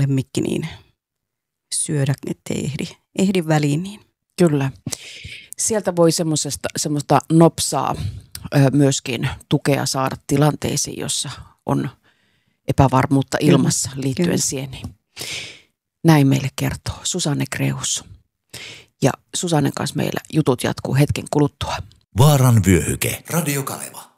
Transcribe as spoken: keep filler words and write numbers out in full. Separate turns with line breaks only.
lemmikki, niin syödä, ettei ehdi, ehdi väliin. Niin.
Kyllä. Sieltä voi semmoista nopsaa ö, myöskin tukea saada tilanteisiin, jossa on epävarmuutta ilmassa Kyllä. liittyen Kyllä. sieniin. Näin meille kertoo Susanne Kreus. Ja Susannen kanssa meillä jutut jatkuu hetken kuluttua.
Vaaran vyöhyke. Radio Kaleva.